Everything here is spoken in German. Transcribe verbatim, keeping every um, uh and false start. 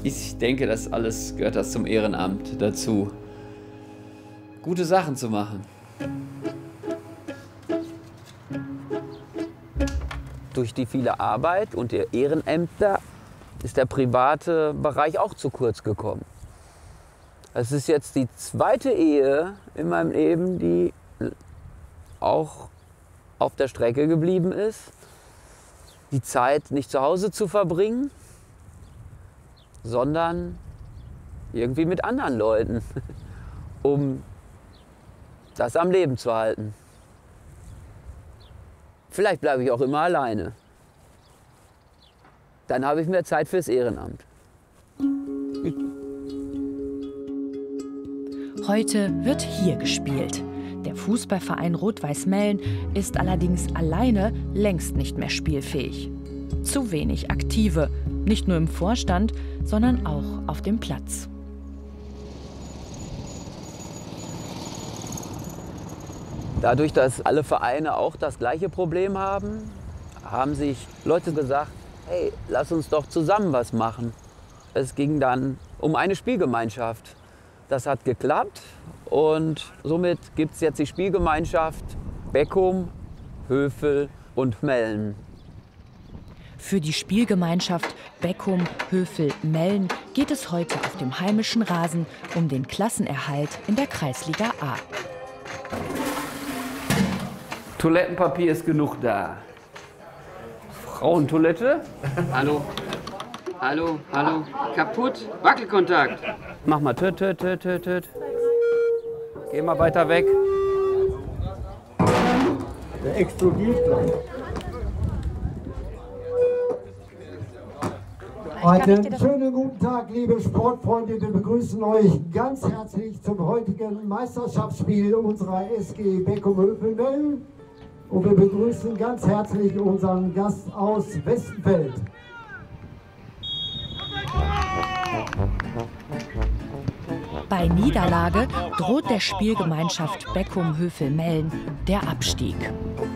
Ich denke, das alles gehört das zum Ehrenamt dazu, gute Sachen zu machen. Durch die viele Arbeit und die Ehrenämter ist der private Bereich auch zu kurz gekommen. Es ist jetzt die zweite Ehe in meinem Leben, die auch auf der Strecke geblieben ist. Die Zeit nicht zu Hause zu verbringen, sondern irgendwie mit anderen Leuten, um das am Leben zu halten. Vielleicht bleibe ich auch immer alleine. Dann habe ich mehr Zeit fürs Ehrenamt. Heute wird hier gespielt. Der Fußballverein Rot-Weiß Mellen ist allerdings alleine längst nicht mehr spielfähig. Zu wenig Aktive, nicht nur im Vorstand, sondern auch auf dem Platz. Dadurch, dass alle Vereine auch das gleiche Problem haben, haben sich Leute gesagt, hey, lass uns doch zusammen was machen. Es ging dann um eine Spielgemeinschaft. Das hat geklappt und somit gibt es jetzt die Spielgemeinschaft Beckum, Hövel und Mellen. Für die Spielgemeinschaft Beckum, Hövel, Mellen geht es heute auf dem heimischen Rasen um den Klassenerhalt in der Kreisliga A. Toilettenpapier ist genug da. Frauentoilette? Hallo. Hallo, hallo. Kaputt? Wackelkontakt. Mach mal töt, töt, töt, töt, töt. Geh mal weiter weg. Der explodiert gleich. Einen schönen guten Tag, liebe Sportfreunde. Wir begrüßen euch ganz herzlich zum heutigen Meisterschaftsspiel unserer S G Beckum Hövel Mellen. Und wir begrüßen ganz herzlich unseren Gast aus Westenfeld. Bei Niederlage droht der Spielgemeinschaft Beckum Hövel Mellen der Abstieg.